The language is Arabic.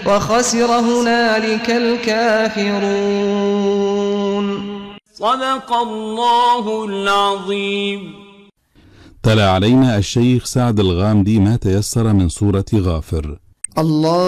وخسر هنالك الكافرون. صدق الله العظيم. تلا علينا الشيخ سعد الغامدي ما تيسر من سورة غافر. الله